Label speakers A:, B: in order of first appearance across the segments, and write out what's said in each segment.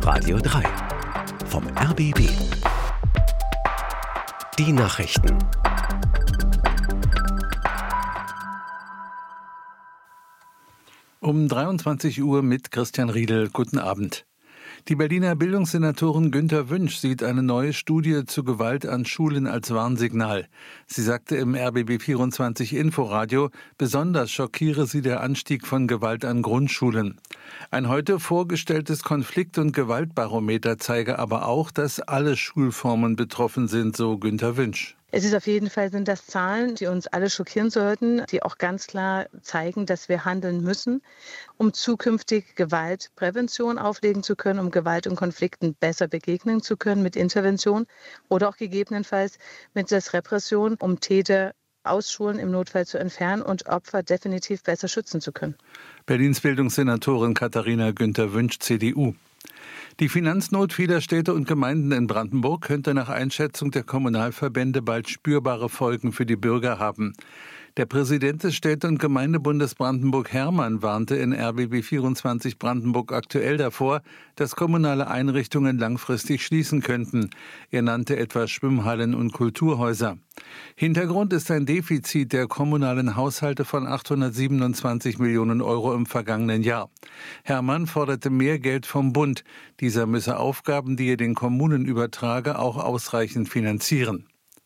A: Radio 3 vom RBB. Die Nachrichten.
B: Um 23 Uhr mit Christian Riedel. Guten Abend. Die Berliner Bildungssenatorin Günter Wünsch sieht eine neue Studie zu Gewalt an Schulen als Warnsignal. Sie sagte im RBB 24 Inforadio, besonders schockiere sie der Anstieg von Gewalt an Grundschulen. Ein heute vorgestelltes Konflikt- und Gewaltbarometer zeige aber auch, dass alle Schulformen betroffen sind, so Günter Wünsch.
C: Es ist auf jeden Fall, sind das Zahlen, die uns alle schockieren sollten, die auch ganz klar zeigen, dass wir handeln müssen, um zukünftig Gewaltprävention auflegen zu können, um Gewalt und Konflikten besser begegnen zu können mit Intervention oder auch gegebenenfalls mit der Repression, um Täter aus Schulen im Notfall zu entfernen und Opfer definitiv besser schützen zu können.
B: Berlins Bildungssenatorin Katharina Günter Wünsch, CDU. Die Finanznot vieler Städte und Gemeinden in Brandenburg könnte nach Einschätzung der Kommunalverbände bald spürbare Folgen für die Bürger haben. Der Präsident des Städte- und Gemeindebundes Brandenburg, Hermann, warnte in RBB 24 Brandenburg aktuell davor, dass kommunale Einrichtungen langfristig schließen könnten. Er nannte etwa Schwimmhallen und Kulturhäuser. Hintergrund ist ein Defizit der kommunalen Haushalte von 827 Millionen Euro im vergangenen Jahr. Hermann forderte mehr Geld vom Bund. Dieser müsse Aufgaben, die er den Kommunen übertrage, auch ausreichend finanzieren.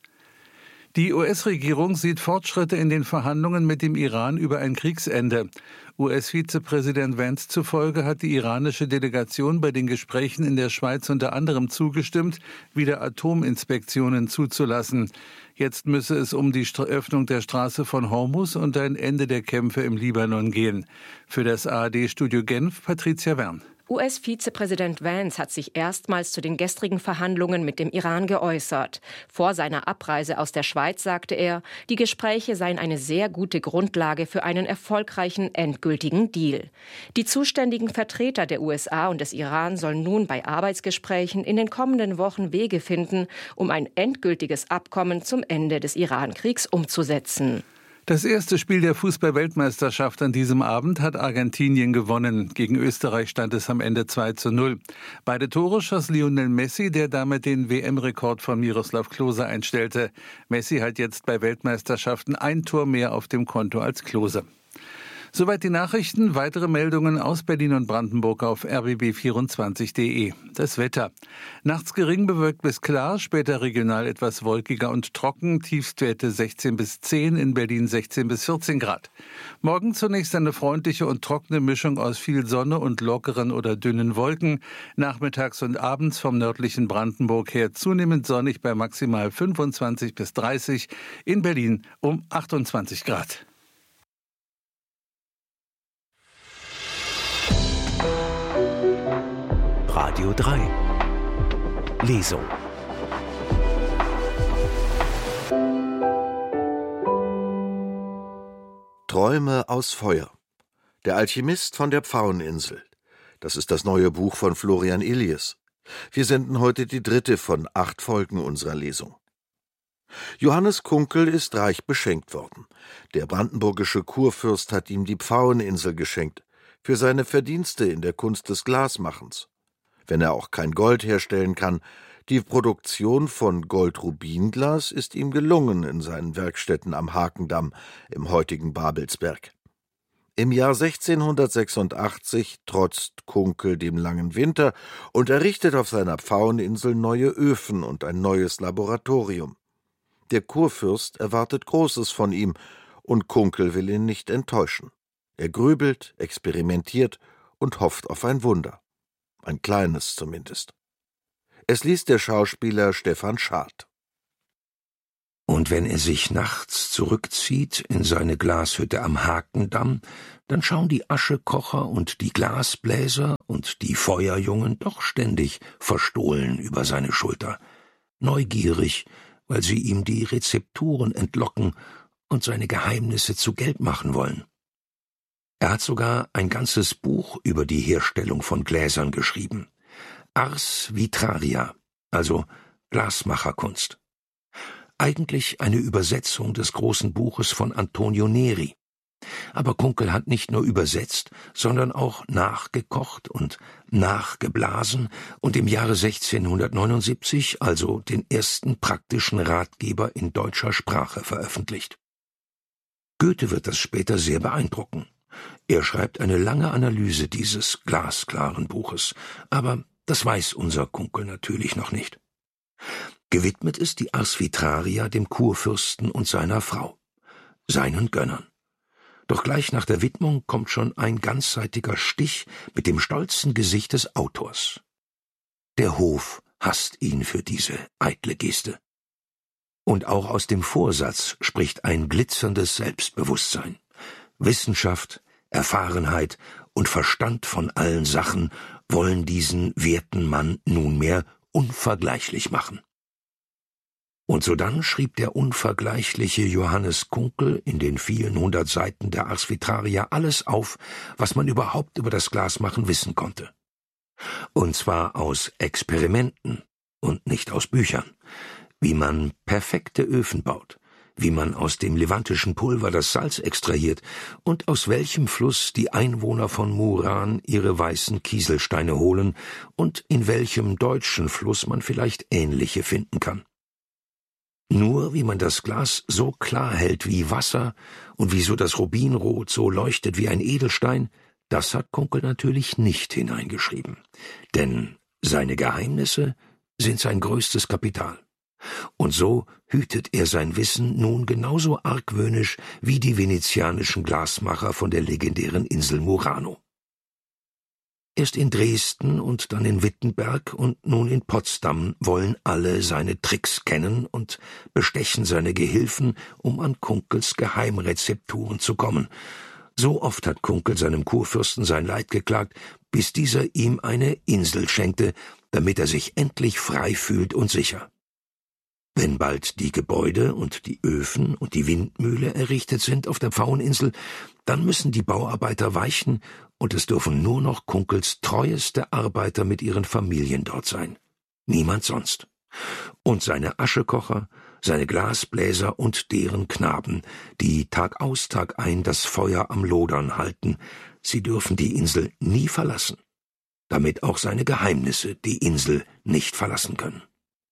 B: Die US-Regierung sieht Fortschritte in den Verhandlungen mit dem Iran über ein Kriegsende. US-Vizepräsident Vance zufolge hat die iranische Delegation bei den Gesprächen in der Schweiz unter anderem zugestimmt, wieder Atominspektionen zuzulassen. Jetzt müsse es um die Öffnung der Straße von Hormuz und ein Ende der Kämpfe im Libanon gehen. Für das ARD-Studio Genf, Patricia Wern.
D: US-Vizepräsident Vance hat sich erstmals zu den gestrigen Verhandlungen mit dem Iran geäußert. Vor seiner Abreise aus der Schweiz sagte er, die Gespräche seien eine sehr gute Grundlage für einen erfolgreichen, endgültigen Deal. Die zuständigen Vertreter der USA und des Iran sollen nun bei Arbeitsgesprächen in den kommenden Wochen Wege finden, um ein endgültiges Abkommen zum Ende des Iran-Kriegs umzusetzen.
B: Das erste Spiel der Fußball-Weltmeisterschaft an diesem Abend hat Argentinien gewonnen. Gegen Österreich stand es am Ende 2:0. Beide Tore schoss Lionel Messi, der damit den WM-Rekord von Miroslav Klose einstellte. Messi hat jetzt bei Weltmeisterschaften ein Tor mehr auf dem Konto als Klose. Soweit die Nachrichten. Weitere Meldungen aus Berlin und Brandenburg auf rbb24.de. Das Wetter. Nachts gering bewölkt bis klar, später regional etwas wolkiger und trocken. Tiefstwerte 16 bis 10, in Berlin 16 bis 14 Grad. Morgen zunächst eine freundliche und trockene Mischung aus viel Sonne und lockeren oder dünnen Wolken. Nachmittags und abends vom nördlichen Brandenburg her zunehmend sonnig bei maximal 25 bis 30. In Berlin um 28 Grad.
A: Radio 3 Lesung.
E: Träume aus Feuer. Der Alchemist von der Pfaueninsel. Das ist das neue Buch von Florian Illies. Wir senden heute die 3. von 8 Folgen unserer Lesung. Johannes Kunkel ist reich beschenkt worden. Der brandenburgische Kurfürst hat ihm die Pfaueninsel geschenkt, für seine Verdienste in der Kunst des Glasmachens. Wenn er auch kein Gold herstellen kann, die Produktion von Gold-Rubinglas ist ihm gelungen in seinen Werkstätten am Hakendamm im heutigen Babelsberg. Im Jahr 1686 trotzt Kunkel dem langen Winter und errichtet auf seiner Pfaueninsel neue Öfen und ein neues Laboratorium. Der Kurfürst erwartet Großes von ihm, und Kunkel will ihn nicht enttäuschen. Er grübelt, experimentiert und hofft auf ein Wunder. Ein kleines zumindest. Es liest der Schauspieler Stefan Schad.
F: Und wenn er sich nachts zurückzieht in seine Glashütte am Hakendamm, dann schauen die Aschekocher und die Glasbläser und die Feuerjungen doch ständig verstohlen über seine Schulter, neugierig, weil sie ihm die Rezepturen entlocken und seine Geheimnisse zu Geld machen wollen. Er hat sogar ein ganzes Buch über die Herstellung von Gläsern geschrieben. Ars Vitraria, also Glasmacherkunst. Eigentlich eine Übersetzung des großen Buches von Antonio Neri. Aber Kunkel hat nicht nur übersetzt, sondern auch nachgekocht und nachgeblasen und im Jahre 1679 also den ersten praktischen Ratgeber in deutscher Sprache veröffentlicht. Goethe wird das später sehr beeindrucken. Er schreibt eine lange Analyse dieses glasklaren Buches, aber das weiß unser Kunkel natürlich noch nicht. Gewidmet ist die Ars Vitraria dem Kurfürsten und seiner Frau, seinen Gönnern. Doch gleich nach der Widmung kommt schon ein ganzseitiger Stich mit dem stolzen Gesicht des Autors. Der Hof hasst ihn für diese eitle Geste. Und auch aus dem Vorsatz spricht ein glitzerndes Selbstbewusstsein. Wissenschaft, Erfahrenheit und Verstand von allen Sachen wollen diesen werten Mann nunmehr unvergleichlich machen. Und sodann schrieb der unvergleichliche Johannes Kunkel in den vielen 100 Seiten der Ars Vitraria alles auf, was man überhaupt über das Glasmachen wissen konnte. Und zwar aus Experimenten und nicht aus Büchern. Wie man perfekte Öfen baut, wie man aus dem levantischen Pulver das Salz extrahiert und aus welchem Fluss die Einwohner von Muran ihre weißen Kieselsteine holen und in welchem deutschen Fluss man vielleicht ähnliche finden kann. Nur wie man das Glas so klar hält wie Wasser und wieso das Rubinrot so leuchtet wie ein Edelstein, das hat Kunkel natürlich nicht hineingeschrieben. Denn seine Geheimnisse sind sein größtes Kapital. Und so hütet er sein Wissen nun genauso argwöhnisch wie die venezianischen Glasmacher von der legendären Insel Murano. Erst in Dresden und dann in Wittenberg und nun in Potsdam wollen alle seine Tricks kennen und bestechen seine Gehilfen, um an Kunkels Geheimrezepturen zu kommen. So oft hat Kunkel seinem Kurfürsten sein Leid geklagt, bis dieser ihm eine Insel schenkte, damit er sich endlich frei fühlt und sicher. Wenn bald die Gebäude und die Öfen und die Windmühle errichtet sind auf der Pfaueninsel, dann müssen die Bauarbeiter weichen und es dürfen nur noch Kunkels treueste Arbeiter mit ihren Familien dort sein. Niemand sonst. Und seine Aschekocher, seine Glasbläser und deren Knaben, die Tag aus, Tag ein das Feuer am Lodern halten, sie dürfen die Insel nie verlassen, damit auch seine Geheimnisse die Insel nicht verlassen können.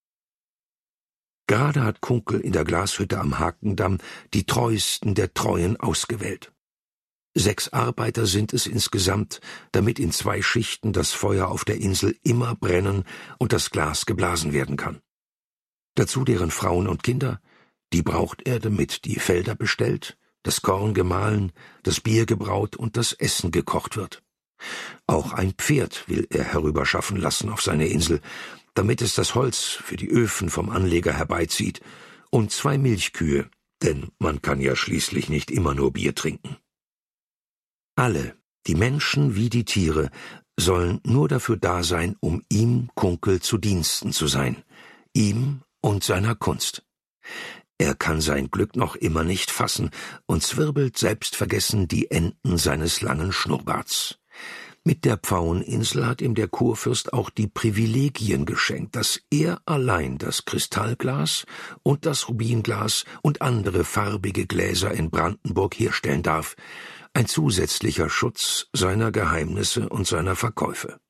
F: Gerade hat Kunkel in der Glashütte am Hakendamm die treuesten der Treuen ausgewählt. 6 Arbeiter sind es insgesamt, damit in 2 Schichten das Feuer auf der Insel immer brennen und das Glas geblasen werden kann. Dazu deren Frauen und Kinder, die braucht er, damit die Felder bestellt, das Korn gemahlen, das Bier gebraut und das Essen gekocht wird. Auch ein Pferd will er herüberschaffen lassen auf seine Insel, damit es das Holz für die Öfen vom Anleger herbeizieht, und 2 Milchkühe, denn man kann ja schließlich nicht immer nur Bier trinken. Alle, die Menschen wie die Tiere, sollen nur dafür da sein, um ihm, Kunkel, zu Diensten zu sein, ihm und seiner Kunst. Er kann sein Glück noch immer nicht fassen und zwirbelt selbstvergessen die Enden seines langen Schnurrbarts. Mit der Pfaueninsel hat ihm der Kurfürst auch die Privilegien geschenkt, dass er allein das Kristallglas und das Rubinglas und andere farbige Gläser in Brandenburg herstellen darf, ein zusätzlicher Schutz seiner Geheimnisse und seiner Verkäufe.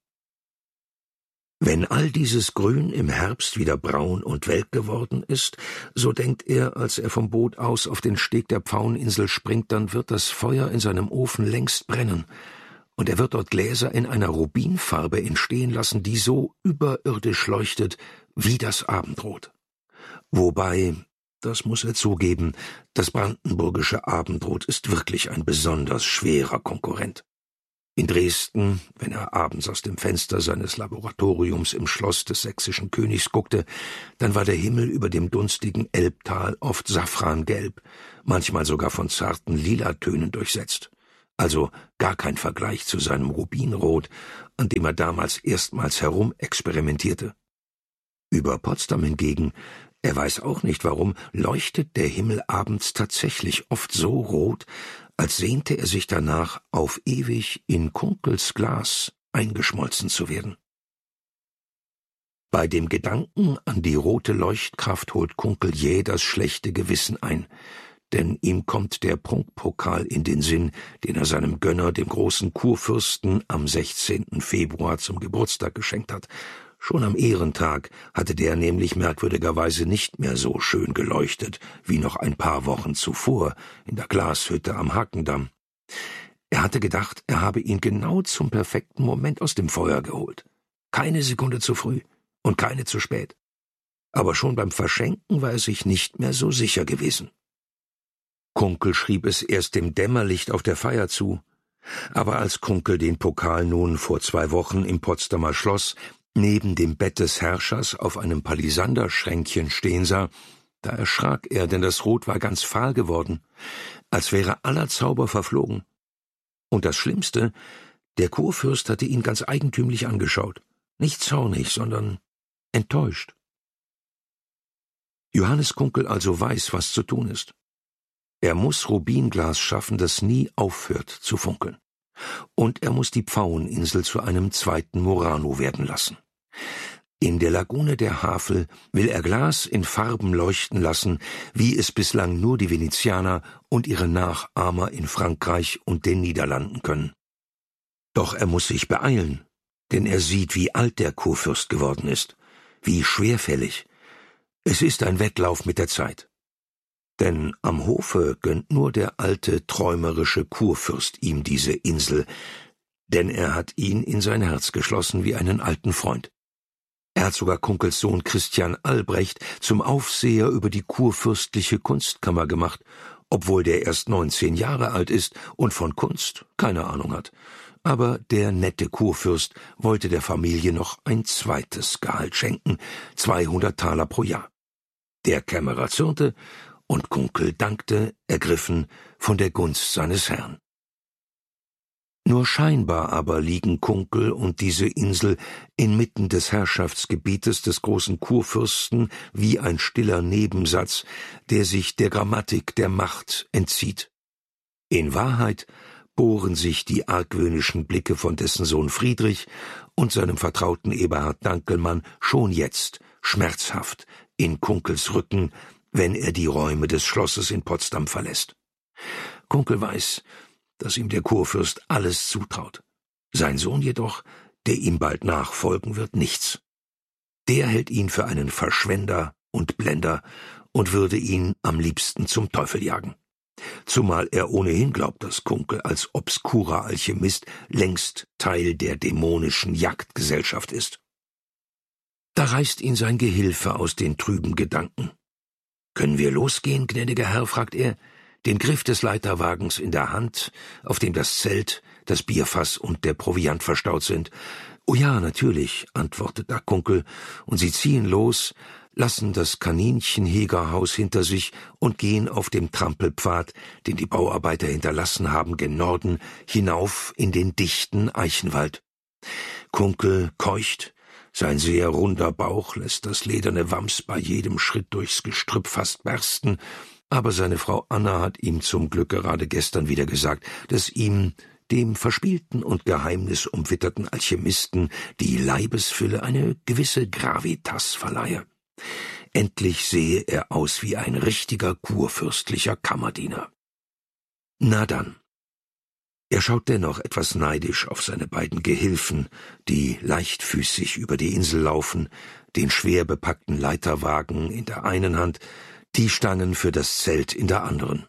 F: Wenn all dieses Grün im Herbst wieder braun und welk geworden ist, so denkt er, als er vom Boot aus auf den Steg der Pfaueninsel springt, dann wird das Feuer in seinem Ofen längst brennen, und er wird dort Gläser in einer Rubinfarbe entstehen lassen, die so überirdisch leuchtet wie das Abendrot. Wobei, das muss er zugeben, das brandenburgische Abendrot ist wirklich ein besonders schwerer Konkurrent. In Dresden, wenn er abends aus dem Fenster seines Laboratoriums im Schloss des sächsischen Königs guckte, dann war der Himmel über dem dunstigen Elbtal oft safrangelb, manchmal sogar von zarten Lilatönen durchsetzt. Also gar kein Vergleich zu seinem Rubinrot, an dem er damals erstmals herumexperimentierte. Über Potsdam hingegen, er weiß auch nicht warum, leuchtet der Himmel abends tatsächlich oft so rot, als sehnte er sich danach, auf ewig in Kunkels Glas eingeschmolzen zu werden. Bei dem Gedanken an die rote Leuchtkraft holt Kunkel jäh das schlechte Gewissen ein, denn ihm kommt der Prunkpokal in den Sinn, den er seinem Gönner, dem großen Kurfürsten, am 16. Februar zum Geburtstag geschenkt hat. Schon am Ehrentag hatte der nämlich merkwürdigerweise nicht mehr so schön geleuchtet wie noch ein paar Wochen zuvor in der Glashütte am Hakendamm. Er hatte gedacht, er habe ihn genau zum perfekten Moment aus dem Feuer geholt. Keine Sekunde zu früh und keine zu spät. Aber schon beim Verschenken war er sich nicht mehr so sicher gewesen. Kunkel schrieb es erst dem Dämmerlicht auf der Feier zu. Aber als Kunkel den Pokal nun vor 2 Wochen im Potsdamer Schloss neben dem Bett des Herrschers auf einem Palisanderschränkchen stehen sah, da erschrak er, denn das Rot war ganz fahl geworden, als wäre aller Zauber verflogen. Und das Schlimmste, der Kurfürst hatte ihn ganz eigentümlich angeschaut, nicht zornig, sondern enttäuscht. Johannes Kunkel also weiß, was zu tun ist. Er muss Rubinglas schaffen, das nie aufhört zu funkeln. Und er muss die Pfaueninsel zu einem zweiten Murano werden lassen. In der Lagune der Havel will er Glas in Farben leuchten lassen, wie es bislang nur die Venezianer und ihre Nachahmer in Frankreich und den Niederlanden können. Doch er muss sich beeilen, denn er sieht, wie alt der Kurfürst geworden ist, wie schwerfällig. Es ist ein Wettlauf mit der Zeit. Denn am Hofe gönnt nur der alte, träumerische Kurfürst ihm diese Insel, denn er hat ihn in sein Herz geschlossen wie einen alten Freund. Er hat sogar Kunkels Sohn Christian Albrecht zum Aufseher über die kurfürstliche Kunstkammer gemacht, obwohl der erst 19 Jahre alt ist und von Kunst keine Ahnung hat. Aber der nette Kurfürst wollte der Familie noch ein zweites Gehalt schenken, 200 Taler pro Jahr. Der Kämmerer zürnte, und Kunkel dankte, ergriffen von der Gunst seines Herrn. Nur scheinbar aber liegen Kunkel und diese Insel inmitten des Herrschaftsgebietes des großen Kurfürsten wie ein stiller Nebensatz, der sich der Grammatik der Macht entzieht. In Wahrheit bohren sich die argwöhnischen Blicke von dessen Sohn Friedrich und seinem Vertrauten Eberhard Dankelmann schon jetzt schmerzhaft in Kunkels Rücken, wenn er die Räume des Schlosses in Potsdam verlässt. Kunkel weiß, dass ihm der Kurfürst alles zutraut. Sein Sohn jedoch, der ihm bald nachfolgen wird, nichts. Der hält ihn für einen Verschwender und Blender und würde ihn am liebsten zum Teufel jagen. Zumal er ohnehin glaubt, dass Kunkel als obskurer Alchemist längst Teil der dämonischen Jagdgesellschaft ist. Da reißt ihn sein Gehilfe aus den trüben Gedanken. »Können wir losgehen, gnädiger Herr?« fragt er, den Griff des Leiterwagens in der Hand, auf dem das Zelt, das Bierfass und der Proviant verstaut sind. »Oh ja, natürlich«, antwortet da Kunkel, und sie ziehen los, lassen das Kaninchenhegerhaus hinter sich und gehen auf dem Trampelpfad, den die Bauarbeiter hinterlassen haben, gen Norden, hinauf in den dichten Eichenwald. Kunkel keucht, sein sehr runder Bauch lässt das lederne Wams bei jedem Schritt durchs Gestrüpp fast bersten, aber seine Frau Anna hat ihm zum Glück gerade gestern wieder gesagt, dass ihm, dem verspielten und geheimnisumwitterten Alchemisten, die Leibesfülle eine gewisse Gravitas verleihe. Endlich sehe er aus wie ein richtiger kurfürstlicher Kammerdiener. Na dann. Er schaut dennoch etwas neidisch auf seine beiden Gehilfen, die leichtfüßig über die Insel laufen, den schwer bepackten Leiterwagen in der einen Hand, die Stangen für das Zelt in der anderen.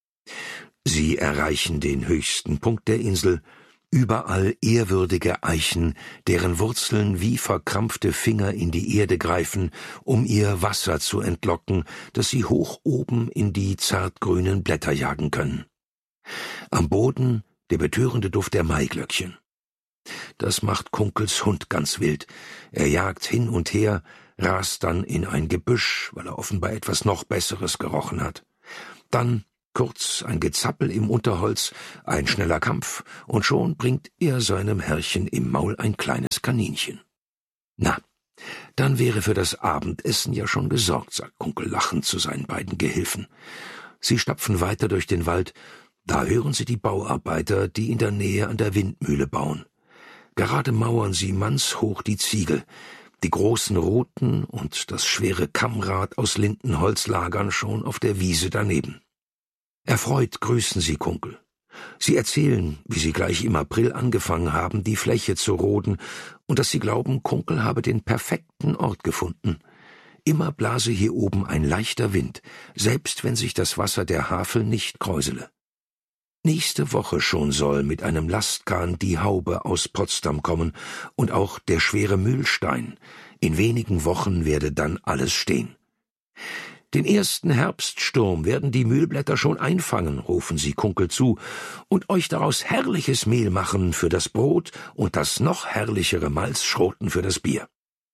F: Sie erreichen den höchsten Punkt der Insel, überall ehrwürdige Eichen, deren Wurzeln wie verkrampfte Finger in die Erde greifen, um ihr Wasser zu entlocken, das sie hoch oben in die zartgrünen Blätter jagen können. Am Boden der betörende Duft der Maiglöckchen. Das macht Kunkels Hund ganz wild. Er jagt hin und her, rast dann in ein Gebüsch, weil er offenbar etwas noch Besseres gerochen hat. Dann kurz ein Gezappel im Unterholz, ein schneller Kampf, und schon bringt er seinem Herrchen im Maul ein kleines Kaninchen. Na, dann wäre für das Abendessen ja schon gesorgt, sagt Kunkel lachend zu seinen beiden Gehilfen. Sie stapfen weiter durch den Wald. Da hören sie die Bauarbeiter, die in der Nähe an der Windmühle bauen. Gerade mauern sie mannshoch die Ziegel. Die großen Ruten und das schwere Kammrad aus Lindenholz lagern schon auf der Wiese daneben. Erfreut grüßen sie Kunkel. Sie erzählen, wie sie gleich im April angefangen haben, die Fläche zu roden, und dass sie glauben, Kunkel habe den perfekten Ort gefunden. Immer blase hier oben ein leichter Wind, selbst wenn sich das Wasser der Havel nicht kräusele. Nächste Woche schon soll mit einem Lastkahn die Haube aus Potsdam kommen und auch der schwere Mühlstein. In wenigen Wochen werde dann alles stehen. Den ersten Herbststurm werden die Mühlblätter schon einfangen, rufen sie Kunkel zu, und euch daraus herrliches Mehl machen für das Brot und das noch herrlichere Malzschroten für das Bier.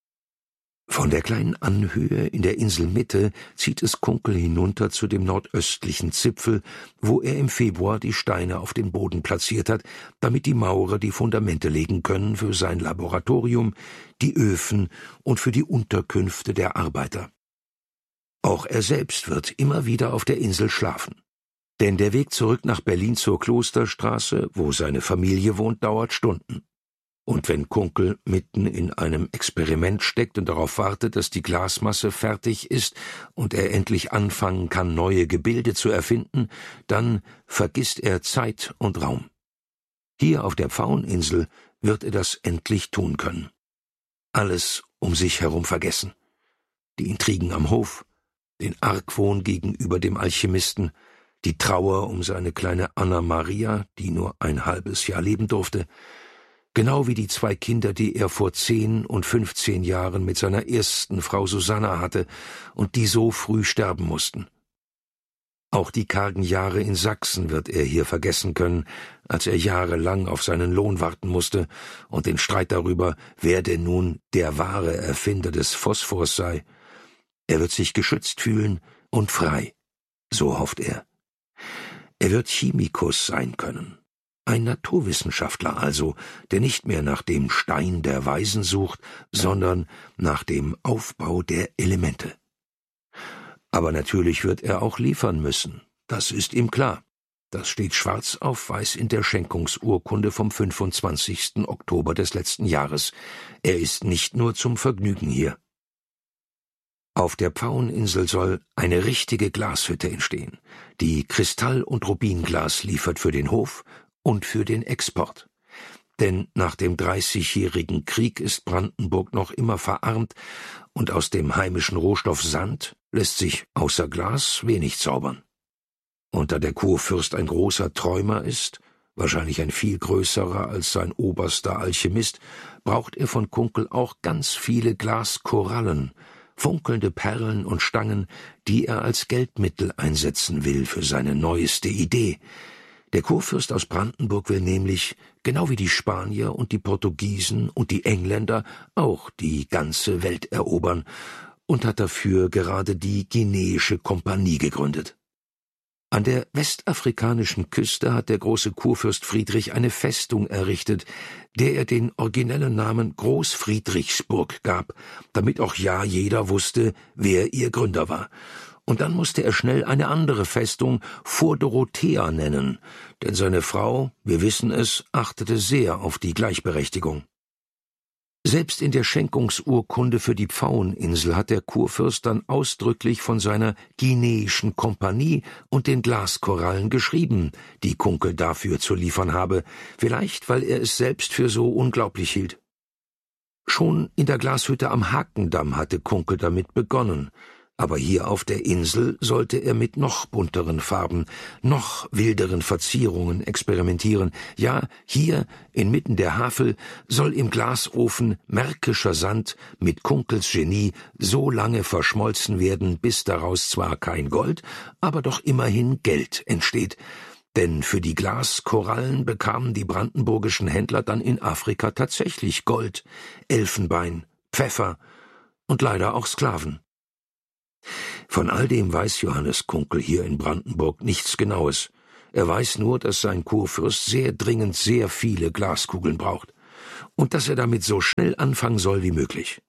F: Von der kleinen Anhöhe in der Inselmitte zieht es Kunkel hinunter zu dem nordöstlichen Zipfel, wo er im Februar die Steine auf den Boden platziert hat, damit die Maurer die Fundamente legen können für sein Laboratorium, die Öfen und für die Unterkünfte der Arbeiter. Auch er selbst wird immer wieder auf der Insel schlafen. Denn der Weg zurück nach Berlin zur Klosterstraße, wo seine Familie wohnt, dauert Stunden. Und wenn Kunkel mitten in einem Experiment steckt und darauf wartet, dass die Glasmasse fertig ist und er endlich anfangen kann, neue Gebilde zu erfinden, dann vergisst er Zeit und Raum. Hier auf der Pfaueninsel wird er das endlich tun können. Alles um sich herum vergessen. Die Intrigen am Hof, den Argwohn gegenüber dem Alchemisten, die Trauer um seine kleine Anna Maria, die nur ein halbes Jahr leben durfte, genau wie die 2 Kinder, die er vor 10 und 15 Jahren mit seiner ersten Frau Susanna hatte und die so früh sterben mussten. Auch die kargen Jahre in Sachsen wird er hier vergessen können, als er jahrelang auf seinen Lohn warten musste und den Streit darüber, wer denn nun der wahre Erfinder des Phosphors sei. Er wird sich geschützt fühlen und frei, so hofft er. Er wird Chemikus sein können. Ein Naturwissenschaftler also, der nicht mehr nach dem Stein der Weisen sucht, sondern nach dem Aufbau der Elemente. Aber natürlich wird er auch liefern müssen, das ist ihm klar. Das steht schwarz auf weiß in der Schenkungsurkunde vom 25. Oktober des letzten Jahres. Er ist nicht nur zum Vergnügen hier. Auf der Pfaueninsel soll eine richtige Glashütte entstehen, die Kristall- und Rubinglas liefert für den Hof und für den Export. Denn nach dem 30-jährigen Krieg ist Brandenburg noch immer verarmt und aus dem heimischen Rohstoff Sand lässt sich außer Glas wenig zaubern. Und da der Kurfürst ein großer Träumer ist, wahrscheinlich ein viel größerer als sein oberster Alchemist, braucht er von Kunkel auch ganz viele Glaskorallen, funkelnde Perlen und Stangen, die er als Geldmittel einsetzen will für seine neueste Idee. Der Kurfürst aus Brandenburg will nämlich, genau wie die Spanier und die Portugiesen und die Engländer, auch die ganze Welt erobern und hat dafür gerade die Guineische Kompanie gegründet. An der westafrikanischen Küste hat der große Kurfürst Friedrich eine Festung errichtet, der er den originellen Namen Großfriedrichsburg gab, damit auch ja jeder wusste, wer ihr Gründer war. Und dann musste er schnell eine andere Festung Vor Dorothea nennen, denn seine Frau, wir wissen es, achtete sehr auf die Gleichberechtigung. Selbst in der Schenkungsurkunde für die Pfaueninsel hat der Kurfürst dann ausdrücklich von seiner Guineischen Kompanie und den Glaskorallen geschrieben, die Kunkel dafür zu liefern habe, vielleicht weil er es selbst für so unglaublich hielt. Schon in der Glashütte am Hakendamm hatte Kunkel damit begonnen, aber hier auf der Insel sollte er mit noch bunteren Farben, noch wilderen Verzierungen experimentieren. Ja, hier, inmitten der Havel, soll im Glasofen märkischer Sand mit Kunkels Genie so lange verschmolzen werden, bis daraus zwar kein Gold, aber doch immerhin Geld entsteht. Denn für die Glaskorallen bekamen die brandenburgischen Händler dann in Afrika tatsächlich Gold, Elfenbein, Pfeffer und leider auch Sklaven. Von all dem weiß Johannes Kunkel hier in Brandenburg nichts Genaues. Er weiß nur, dass sein Kurfürst sehr dringend sehr viele Glaskugeln braucht und dass er damit so schnell anfangen soll wie möglich.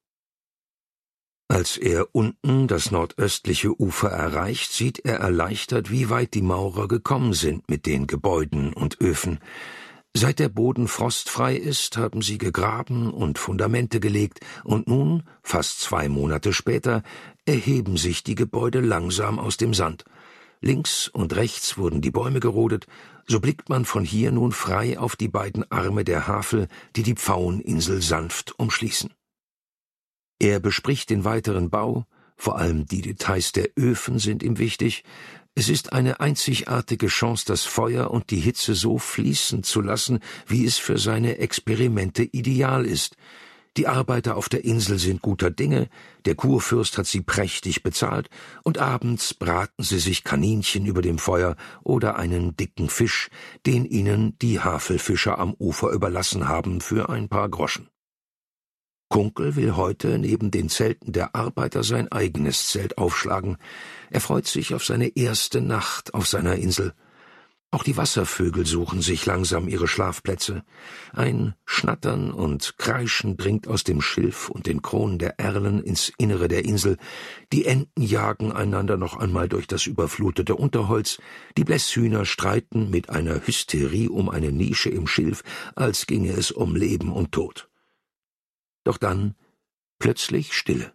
F: Als er unten das nordöstliche Ufer erreicht, sieht er erleichtert, wie weit die Maurer gekommen sind mit den Gebäuden und Öfen. Seit der Boden frostfrei ist, haben sie gegraben und Fundamente gelegt, und nun, fast 2 Monate später, erheben sich die Gebäude langsam aus dem Sand. Links und rechts wurden die Bäume gerodet, so blickt man von hier nun frei auf die beiden Arme der Havel, die die Pfaueninsel sanft umschließen. Er bespricht den weiteren Bau, vor allem die Details der Öfen sind ihm wichtig. Es ist eine einzigartige Chance, das Feuer und die Hitze so fließen zu lassen, wie es für seine Experimente ideal ist. Die Arbeiter auf der Insel sind guter Dinge, der Kurfürst hat sie prächtig bezahlt, und abends braten sie sich Kaninchen über dem Feuer oder einen dicken Fisch, den ihnen die Havelfischer am Ufer überlassen haben für ein paar Groschen. Kunkel will heute neben den Zelten der Arbeiter sein eigenes Zelt aufschlagen. Er freut sich auf seine erste Nacht auf seiner Insel. Auch die Wasservögel suchen sich langsam ihre Schlafplätze. Ein Schnattern und Kreischen dringt aus dem Schilf und den Kronen der Erlen ins Innere der Insel. Die Enten jagen einander noch einmal durch das überflutete Unterholz. Die Blässhühner streiten mit einer Hysterie um eine Nische im Schilf, als ginge es um Leben und Tod. Doch dann plötzlich Stille.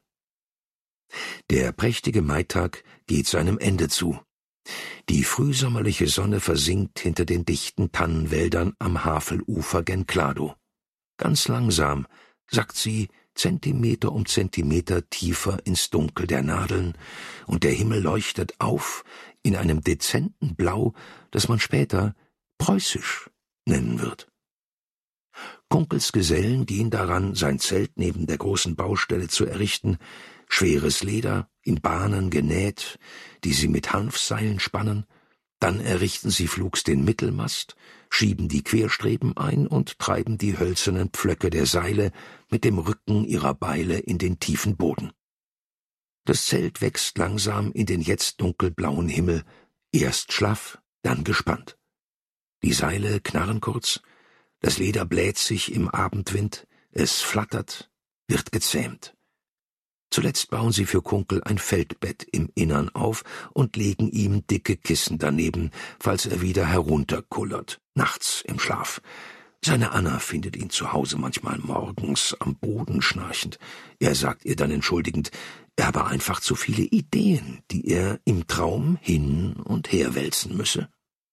F: Der prächtige Maitag geht seinem Ende zu. Die frühsommerliche Sonne versinkt hinter den dichten Tannenwäldern am Havelufer gen Klado. Ganz langsam sackt sie Zentimeter um Zentimeter tiefer ins Dunkel der Nadeln, und der Himmel leuchtet auf in einem dezenten Blau, das man später preußisch nennen wird. Kunkels Gesellen gehen daran, sein Zelt neben der großen Baustelle zu errichten, schweres Leder, in Bahnen genäht, die sie mit Hanfseilen spannen, dann errichten sie flugs den Mittelmast, schieben die Querstreben ein und treiben die hölzernen Pflöcke der Seile mit dem Rücken ihrer Beile in den tiefen Boden. Das Zelt wächst langsam in den jetzt dunkelblauen Himmel, erst schlaff, dann gespannt. Die Seile knarren kurz, das Leder bläht sich im Abendwind, es flattert, wird gezähmt. Zuletzt bauen sie für Kunkel ein Feldbett im Innern auf und legen ihm dicke Kissen daneben, falls er wieder herunterkullert, nachts im Schlaf. Seine Anna findet ihn zu Hause manchmal morgens am Boden schnarchend. Er sagt ihr dann entschuldigend, er habe einfach zu viele Ideen, die er im Traum hin und her wälzen müsse.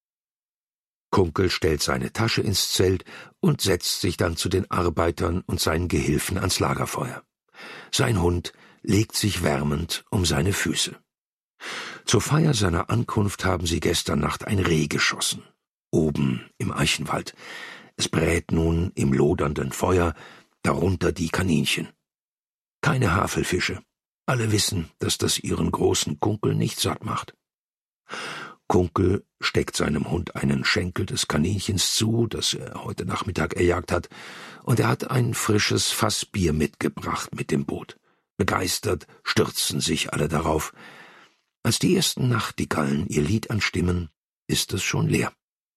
F: Kunkel stellt seine Tasche ins Zelt und setzt sich dann zu den Arbeitern und seinen Gehilfen ans Lagerfeuer. Sein Hund legt sich wärmend um seine Füße. Zur Feier seiner Ankunft haben sie gestern Nacht ein Reh geschossen, oben im Eichenwald. Es brät nun im lodernden Feuer, darunter die Kaninchen. Keine Havelfische. Alle wissen, dass das ihren großen Kunkel nicht satt macht. Kunkel steckt seinem Hund einen Schenkel des Kaninchens zu, das er heute Nachmittag erjagt hat, und er hat ein frisches Fass Bier mitgebracht mit dem Boot. Begeistert stürzen sich alle darauf. Als die ersten Nachtigallen ihr Lied anstimmen, ist es schon leer.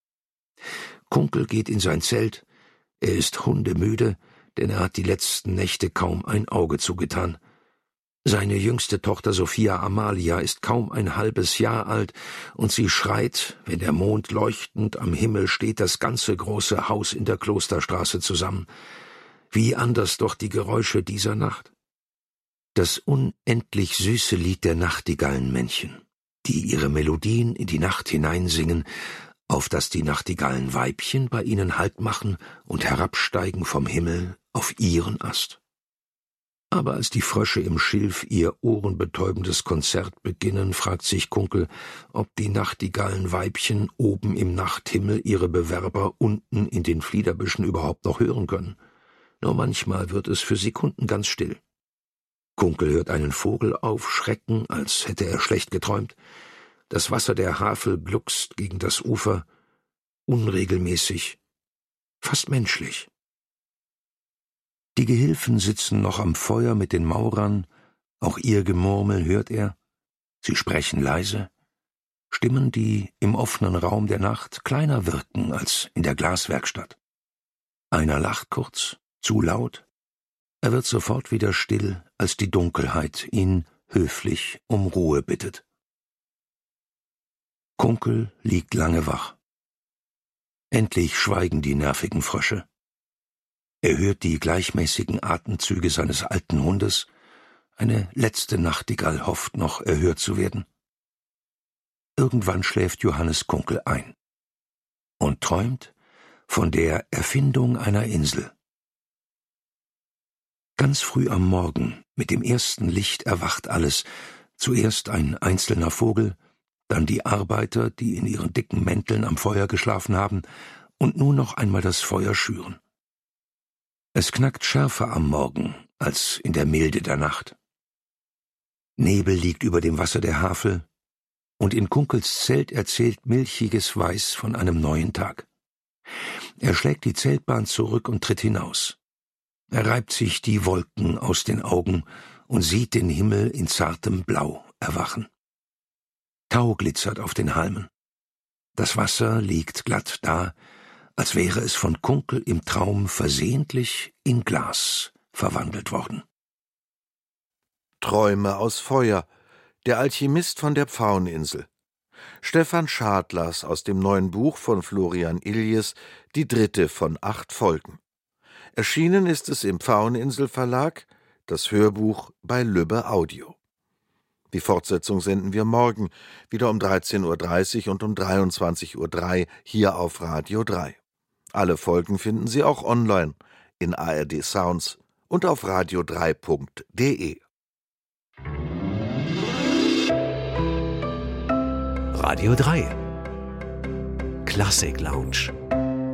F: Kunkel geht in sein Zelt. Er ist hundemüde, denn er hat die letzten Nächte kaum ein Auge zugetan. Seine jüngste Tochter Sophia Amalia ist kaum ein halbes Jahr alt, und sie schreit, wenn der Mond leuchtend am Himmel steht, das ganze große Haus in der Klosterstraße zusammen. Wie anders doch die Geräusche dieser Nacht. Das unendlich süße Lied der Nachtigallenmännchen, die ihre Melodien in die Nacht hineinsingen, auf dass die Nachtigallenweibchen bei ihnen Halt machen und herabsteigen vom Himmel auf ihren Ast. Aber als die Frösche im Schilf ihr ohrenbetäubendes Konzert beginnen, fragt sich Kunkel, ob die Nachtigallenweibchen oben im Nachthimmel ihre Bewerber unten in den Fliederbüschen überhaupt noch hören können. Nur manchmal wird es für Sekunden ganz still. Kunkel hört einen Vogel aufschrecken, als hätte er schlecht geträumt. Das Wasser der Havel gluckst gegen das Ufer, unregelmäßig, fast menschlich. Die Gehilfen sitzen noch am Feuer mit den Maurern, auch ihr Gemurmel hört er. Sie sprechen leise, Stimmen, die im offenen Raum der Nacht kleiner wirken als in der Glaswerkstatt. Einer lacht kurz, zu laut. Er wird sofort wieder still, als die Dunkelheit ihn höflich um Ruhe bittet. Kunkel liegt lange wach. Endlich schweigen die nervigen Frösche. Er hört die gleichmäßigen Atemzüge seines alten Hundes. Eine letzte Nachtigall hofft noch erhört zu werden. Irgendwann schläft Johannes Kunkel ein und träumt von der Erfindung einer Insel. Ganz früh am Morgen, mit dem ersten Licht erwacht alles, zuerst ein einzelner Vogel, dann die Arbeiter, die in ihren dicken Mänteln am Feuer geschlafen haben und nun noch einmal das Feuer schüren. Es knackt schärfer am Morgen als in der Milde der Nacht. Nebel liegt über dem Wasser der Havel, und in Kunkels Zelt erzählt milchiges Weiß von einem neuen Tag. Er schlägt die Zeltbahn zurück und tritt hinaus. Er reibt sich die Wolken aus den Augen und sieht den Himmel in zartem Blau erwachen. Tau glitzert auf den Halmen. Das Wasser liegt glatt da, als wäre es von Kunkel im Traum versehentlich in Glas verwandelt worden.
E: Träume aus Feuer. Der Alchemist von der Pfaueninsel. Stefan Schad las aus dem neuen Buch von Florian Illies die 3. von 8 Folgen. Erschienen ist es im Pfaueninsel Verlag, das Hörbuch bei Lübbe Audio. Die Fortsetzung senden wir morgen, wieder um 13.30 Uhr und um 23.03 Uhr hier auf Radio 3. Alle Folgen finden Sie auch online in ARD Sounds und auf radio3.de.
A: Radio 3 Klassik Lounge.